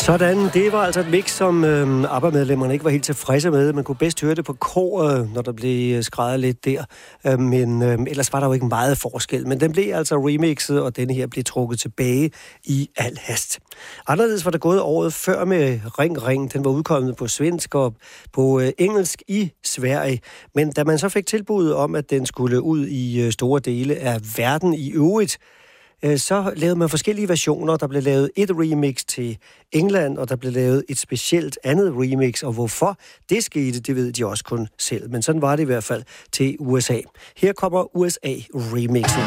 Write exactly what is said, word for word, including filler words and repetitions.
Sådan, det var altså et mix, som øh, ABBA-medlemmerne ikke var helt tilfredse med. Man kunne bedst høre det på koret, når der blev skrevet lidt der. Øh, men øh, ellers var der jo ikke meget forskel. Men den blev altså remixet, og denne her blev trukket tilbage i al hast. Anderledes var der gået året før med Ring Ring. Den var udkommet på svensk og på øh, engelsk i Sverige. Men da man så fik tilbuddet om, at den skulle ud i øh, store dele af verden i øvrigt, så lavede man forskellige versioner. Der blev lavet et remix til England, og der blev lavet et specielt andet remix, og hvorfor det skete, det ved de også kun selv. Men sådan var det i hvert fald til U S A. Her kommer U S A-remixen.